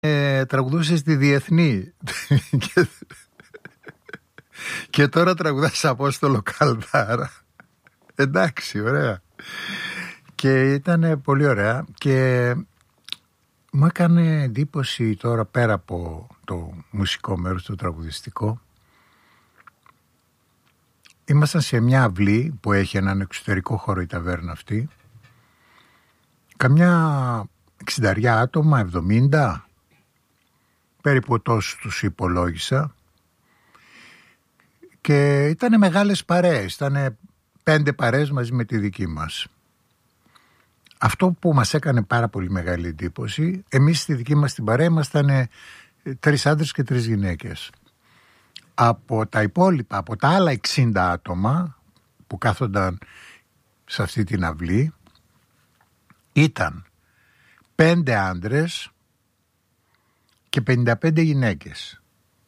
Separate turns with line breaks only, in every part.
τραγουδούσε στη Διεθνή και τώρα τραγουδάς Απόστολο Καλδάρα. Εντάξει, ωραία. Και ήταν πολύ ωραία και μου έκανε εντύπωση τώρα, πέρα από το μουσικό μέρος, το τραγουδιστικό, ήμασταν σε μια αυλή που έχει έναν εξωτερικό χώρο η ταβέρνα αυτή, καμιά 60 άτομα, 70, περίπου τόσους τους υπολόγισα, και ήταν μεγάλες παρέες, ήταν 5 παρέες μαζί με τη δική μας. Αυτό που μας έκανε πάρα πολύ μεγάλη εντύπωση, εμείς στη δική μας την παρέα ήμασταν 3 άντρες και 3 γυναίκες. Από τα υπόλοιπα, από τα άλλα 60 άτομα που κάθονταν σε αυτή την αυλή, ήταν 5 άντρες και 55 γυναίκες.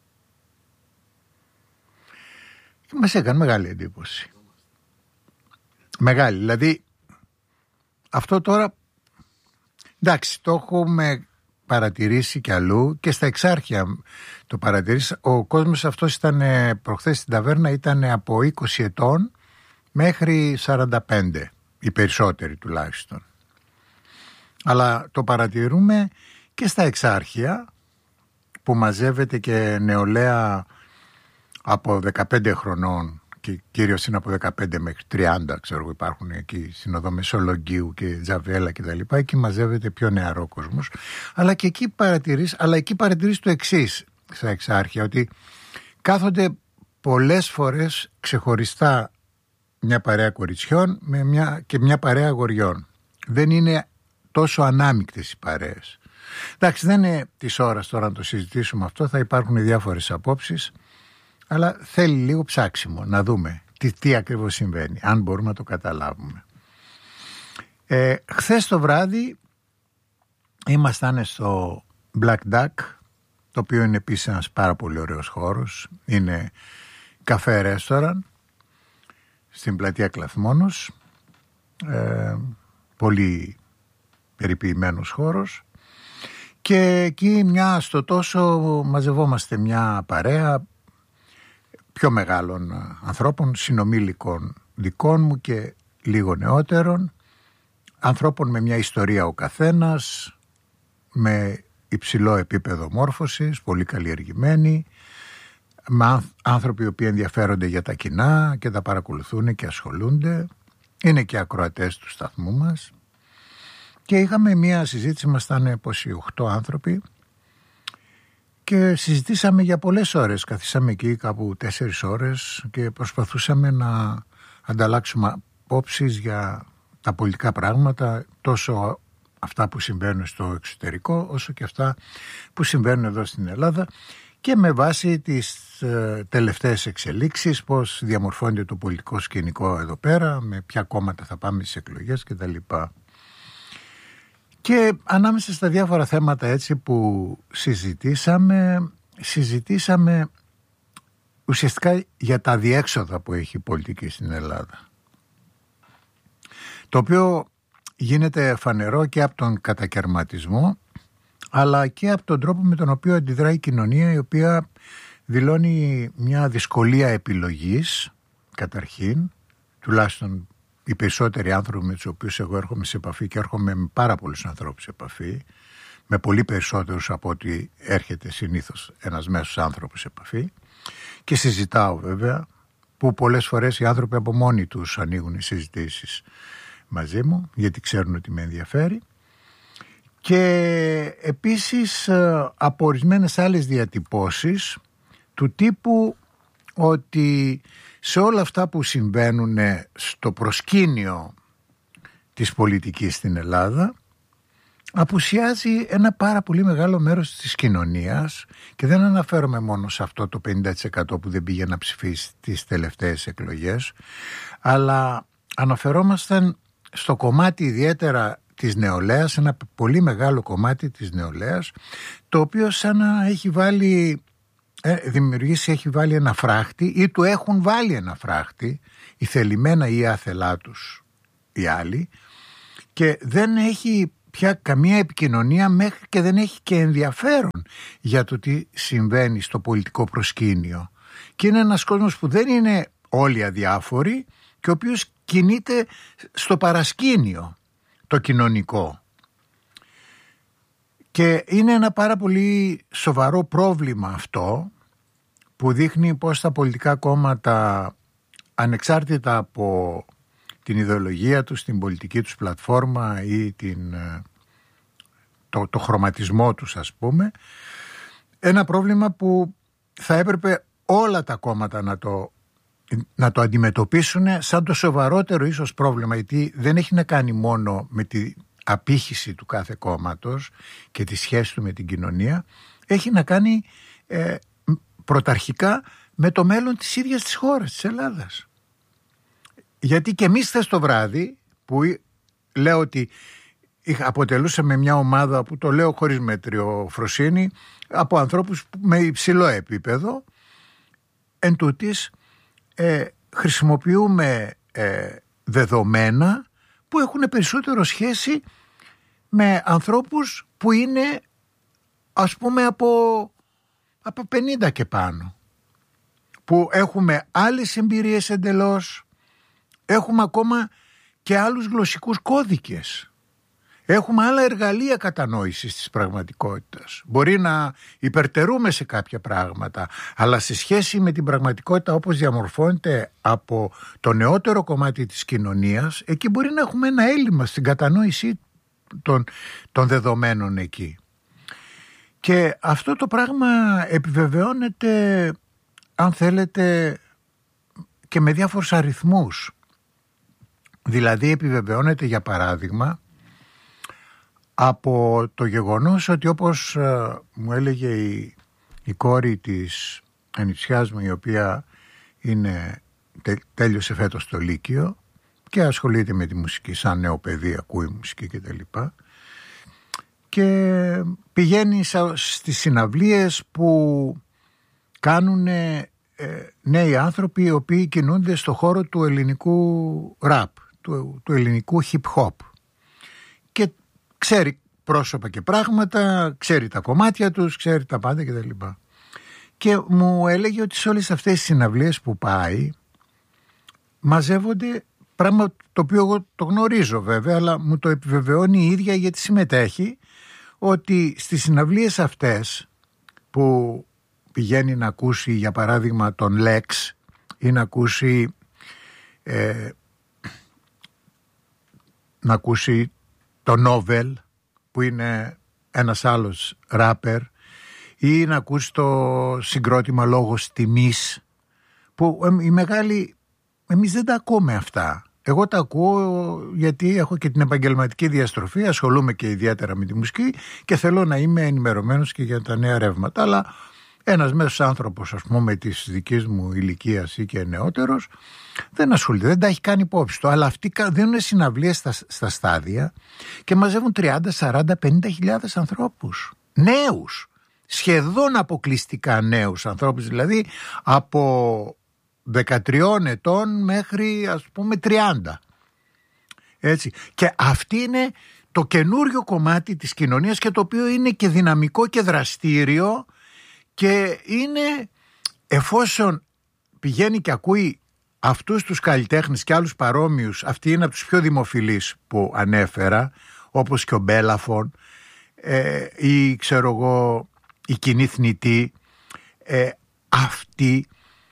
Και μας έκανε μεγάλη εντύπωση. Μεγάλη, δηλαδή αυτό τώρα, εντάξει, το έχουμε παρατηρήσει κι αλλού και στα Εξάρχεια το παρατηρήσει. Ο κόσμος αυτός ήταν, προχθές στην ταβέρνα, ήταν από 20 ετών μέχρι 45, οι περισσότεροι τουλάχιστον. Αλλά το παρατηρούμε και στα Εξάρχεια, που μαζεύεται και νεολαία από 15 χρονών και κυρίως είναι από 15 μέχρι 30, ξέρω εγώ, υπάρχουν εκεί στην οδό Μεσολογγίου και Τζαβέλα και τα λοιπά, εκεί μαζεύεται πιο νεαρό κόσμος. Αλλά και εκεί παρατηρείς το εξής στα Εξάρχεια, ότι κάθονται πολλές φορές ξεχωριστά μια παρέα κοριτσιών και μια παρέα αγοριών. Δεν είναι τόσο ανάμεικτες οι παρέες. Εντάξει, δεν είναι της ώρας τώρα να το συζητήσουμε αυτό, θα υπάρχουν διάφορες απόψεις, αλλά θέλει λίγο ψάξιμο να δούμε τι ακριβώς συμβαίνει, αν μπορούμε να το καταλάβουμε. Χθες το βράδυ ήμασταν στο Black Duck, το οποίο είναι επίσης ένας πάρα πολύ ωραίος χώρος, είναι καφέ ρέστοραν στην πλατεία Κλαθμόνος, πολύ περιποιημένος χώρος, και εκεί στο τόσο μαζευόμαστε μια παρέα πιο μεγάλων ανθρώπων, συνομήλικων δικών μου και λίγο νεότερων, ανθρώπων με μια ιστορία ο καθένας, με υψηλό επίπεδο μόρφωσης, πολύ καλλιεργημένοι, με άνθρωποι οι οποίοι ενδιαφέρονται για τα κοινά και τα παρακολουθούν και ασχολούνται, είναι και ακροατές του σταθμού μας. Και είχαμε μια συζήτηση, ήμασταν 28 άνθρωποι και συζητήσαμε για πολλές ώρες. Καθίσαμε εκεί κάπου 4 ώρες και προσπαθούσαμε να ανταλλάξουμε απόψεις για τα πολιτικά πράγματα, τόσο αυτά που συμβαίνουν στο εξωτερικό όσο και αυτά που συμβαίνουν εδώ στην Ελλάδα, και με βάση τις τελευταίες εξελίξεις, πώς διαμορφώνεται το πολιτικό σκηνικό εδώ πέρα, με ποια κόμματα θα πάμε στις εκλογές κτλ. Και ανάμεσα στα διάφορα θέματα έτσι που συζητήσαμε ουσιαστικά για τα διέξοδα που έχει η πολιτική στην Ελλάδα, το οποίο γίνεται φανερό και από τον κατακερματισμό, αλλά και από τον τρόπο με τον οποίο αντιδράει η κοινωνία, η οποία δηλώνει μια δυσκολία επιλογής, καταρχήν, τουλάχιστον οι περισσότεροι άνθρωποι με τους οποίους εγώ έρχομαι σε επαφή, και έρχομαι με πάρα πολλούς ανθρώπους σε επαφή, με πολύ περισσότερους από ότι έρχεται συνήθως ένας μέσος άνθρωπος σε επαφή, και συζητάω βέβαια, που πολλές φορές οι άνθρωποι από μόνοι τους ανοίγουν οι συζητήσεις μαζί μου, γιατί ξέρουν ότι με ενδιαφέρει. Και επίσης από ορισμένες άλλες διατυπώσεις του τύπου ότι σε όλα αυτά που συμβαίνουν στο προσκήνιο της πολιτικής στην Ελλάδα απουσιάζει ένα πάρα πολύ μεγάλο μέρος της κοινωνίας, και δεν αναφέρομαι μόνο σε αυτό το 50% που δεν πήγε να ψηφίσει τις τελευταίες εκλογές, αλλά αναφερόμασταν στο κομμάτι ιδιαίτερα της νεολαίας, ένα πολύ μεγάλο κομμάτι της νεολαίας, το οποίο σαν να έχει έχει βάλει ένα φράχτη, ή του έχουν βάλει ένα φράχτη, ή θελημένα ή άθελά τους οι άλλοι, και δεν έχει πια καμία επικοινωνία, μέχρι και δεν έχει και ενδιαφέρον για το τι συμβαίνει στο πολιτικό προσκήνιο. Και είναι ένας κόσμος που δεν είναι όλοι αδιάφοροι και ο οποίος κινείται στο παρασκήνιο το κοινωνικό. Και είναι ένα πάρα πολύ σοβαρό πρόβλημα αυτό, που δείχνει πως τα πολιτικά κόμματα, ανεξάρτητα από την ιδεολογία τους, την πολιτική τους πλατφόρμα ή το χρωματισμό τους, ας πούμε, ένα πρόβλημα που θα έπρεπε όλα τα κόμματα να το αντιμετωπίσουν σαν το σοβαρότερο ίσως πρόβλημα, γιατί δεν έχει να κάνει μόνο με την απήχηση του κάθε κόμματος και τη σχέση του με την κοινωνία, έχει να κάνει πρωταρχικά με το μέλλον της ίδιας της χώρας, της Ελλάδας. Γιατί και εμείς χθες το βράδυ, που λέω ότι αποτελούσαμε μια ομάδα, που το λέω χωρίς μετριοφροσύνη, από ανθρώπους με υψηλό επίπεδο, εν τούτης χρησιμοποιούμε δεδομένα που έχουν περισσότερο σχέση με ανθρώπους που είναι, ας πούμε, από 50 και πάνω, που έχουμε άλλες εμπειρίες εντελώς, έχουμε ακόμα και άλλους γλωσσικούς κώδικες, έχουμε άλλα εργαλεία κατανόησης της πραγματικότητας. Μπορεί να υπερτερούμε σε κάποια πράγματα, αλλά σε σχέση με την πραγματικότητα όπως διαμορφώνεται από το νεότερο κομμάτι της κοινωνίας, εκεί μπορεί να έχουμε ένα έλλειμμα στην κατανόηση των δεδομένων εκεί. Και αυτό το πράγμα επιβεβαιώνεται, αν θέλετε, και με διάφορους αριθμούς. Δηλαδή επιβεβαιώνεται, για παράδειγμα, από το γεγονός ότι, όπως μου έλεγε η κόρη της ανιψιάς μου, η οποία τέλειωσε φέτος το Λύκειο και ασχολείται με τη μουσική σαν νέο παιδί, ακούει μουσική κτλ. Και πηγαίνει στις συναυλίες που κάνουν νέοι άνθρωποι οι οποίοι κινούνται στο χώρο του ελληνικού rap, του ελληνικού hip hop, και ξέρει πρόσωπα και πράγματα, ξέρει τα κομμάτια τους, ξέρει τα πάντα κτλ. Και μου έλεγε ότι σε όλες αυτές τις συναυλίες που πάει μαζεύονται, πράγμα το οποίο εγώ το γνωρίζω βέβαια, αλλά μου το επιβεβαιώνει η ίδια γιατί συμμετέχει, ότι στις συναυλίες αυτές που πηγαίνει να ακούσει, για παράδειγμα, τον Lex ή να ακούσει το Novel, που είναι ένας άλλος ράπερ, ή να ακούσει το συγκρότημα Λόγος Τιμής, που οι μεγάλοι, εμείς δεν τα ακούμε αυτά. Εγώ τα ακούω γιατί έχω και την επαγγελματική διαστροφή, ασχολούμαι και ιδιαίτερα με τη μουσική και θέλω να είμαι ενημερωμένος και για τα νέα ρεύματα. Αλλά ένας μέσος άνθρωπος, ας πούμε, της δικής μου ηλικίας ή και νεότερος, δεν ασχολείται, δεν τα έχει κάνει υπόψη του. Αλλά αυτοί δίνουν συναυλίες στα στάδια και μαζεύουν 30, 40, 50 χιλιάδες ανθρώπους. Νέους, σχεδόν αποκλειστικά νέους ανθρώπους, δηλαδή από 13 ετών μέχρι, ας πούμε, 30. Έτσι. Και αυτή είναι το καινούριο κομμάτι της κοινωνίας, και το οποίο είναι και δυναμικό και δραστήριο, και είναι, εφόσον πηγαίνει και ακούει αυτούς τους καλλιτέχνες και άλλους παρόμοιους, αυτοί είναι από τους πιο δημοφιλείς που ανέφερα, όπως και ο Μπέλαφον ή ξέρω εγώ η Κοινή Θνητή, αυτοί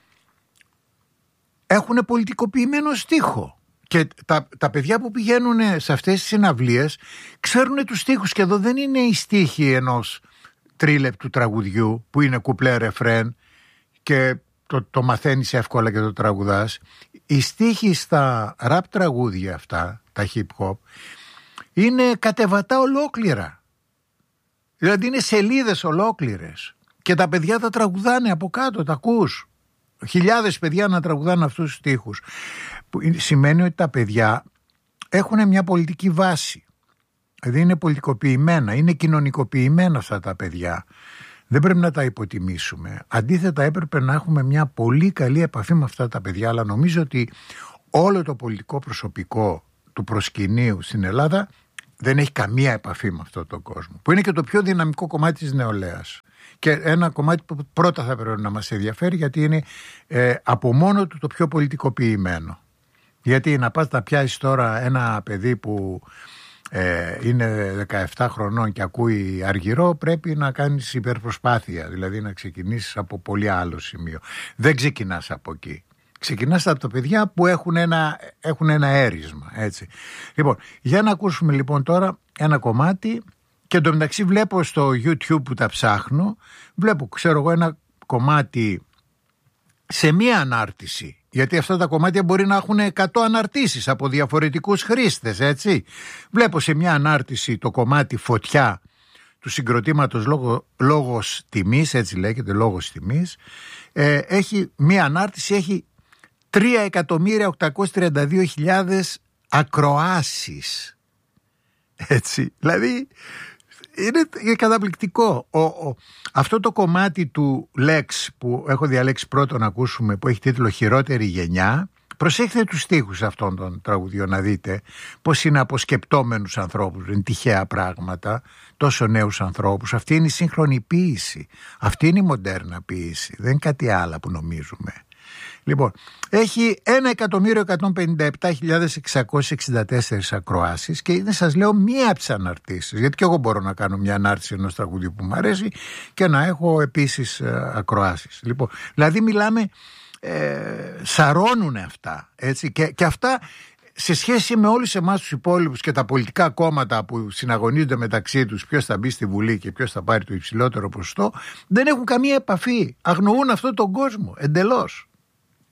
έχουν πολιτικοποιημένο στίχο. Και τα παιδιά που πηγαίνουν σε αυτές τις συναυλίες ξέρουν τους στίχους, και εδώ δεν είναι οι στίχοι ενός τρίλεπτου τραγουδιού που είναι κουπλέ ρεφρέν και το μαθαίνεις εύκολα και το τραγουδάς. Οι στίχοι στα ραπ τραγούδια αυτά, τα hip hop, είναι κατεβατά ολόκληρα. Δηλαδή είναι σελίδες ολόκληρες και τα παιδιά τα τραγουδάνε από κάτω, τα ακούς. Χιλιάδες παιδιά να τραγουδάνε αυτούς τους στίχους. Που σημαίνει ότι τα παιδιά έχουν μια πολιτική βάση. Δηλαδή είναι πολιτικοποιημένα, είναι κοινωνικοποιημένα αυτά τα παιδιά. Δεν πρέπει να τα υποτιμήσουμε. Αντίθετα, έπρεπε να έχουμε μια πολύ καλή επαφή με αυτά τα παιδιά, αλλά νομίζω ότι όλο το πολιτικό προσωπικό του προσκυνείου στην Ελλάδα δεν έχει καμία επαφή με αυτόν τον κόσμο, που είναι και το πιο δυναμικό κομμάτι της νεολαίας. Και ένα κομμάτι που πρώτα θα πρέπει να μας ενδιαφέρει, γιατί είναι από μόνο του το πιο πολιτικοποιημένο. Γιατί να πας να πιάσεις τώρα ένα παιδί που είναι 17 χρονών και ακούει Αργυρό, πρέπει να κάνεις υπερπροσπάθεια, δηλαδή να ξεκινήσεις από πολύ άλλο σημείο. Δεν ξεκινάς από εκεί. Ξεκινάς από τα παιδιά που έχουν ένα έρισμα, έτσι. Λοιπόν, για να ακούσουμε λοιπόν τώρα ένα κομμάτι, και εντωμεταξύ βλέπω στο YouTube που τα ψάχνω, βλέπω, ξέρω εγώ, ένα κομμάτι σε μία ανάρτηση, γιατί αυτά τα κομμάτια μπορεί να έχουν 100 αναρτήσεις από διαφορετικούς χρήστες, έτσι. Βλέπω σε μία ανάρτηση το κομμάτι Φωτιά του συγκροτήματος Λόγος Τιμής, έτσι λέγεται, Λόγος Τιμής. Έχει μία ανάρτηση, έχει 3.832.000 ακροάσεις, έτσι. Δηλαδή είναι καταπληκτικό. Αυτό το κομμάτι του Lex που έχω διαλέξει πρώτο να ακούσουμε, που έχει τίτλο «Χειρότερη γενιά», προσέχετε τους στίχους αυτών των τραγουδιών να δείτε πως είναι από σκεπτόμενους ανθρώπους, είναι τυχαία πράγματα, τόσο νέους ανθρώπους. Αυτή είναι η σύγχρονη ποίηση, αυτή είναι η μοντέρνα ποίηση, δεν είναι κάτι άλλο που νομίζουμε. Λοιπόν, έχει 1.157.664 ακροάσεις και είναι, σας λέω, μία από τις αναρτήσεις, γιατί και εγώ μπορώ να κάνω μια ανάρτηση ενός τραγουδιού που μου αρέσει και να έχω επίσης ακροάσεις. Λοιπόν, δηλαδή μιλάμε, σαρώνουν αυτά, έτσι, και αυτά σε σχέση με όλους εμάς τους υπόλοιπους και τα πολιτικά κόμματα που συναγωνίζονται μεταξύ τους ποιος θα μπει στη Βουλή και ποιος θα πάρει το υψηλότερο ποσοστό, δεν έχουν καμία επαφή, αγνοούν αυτόν τον κόσμο εντελώς.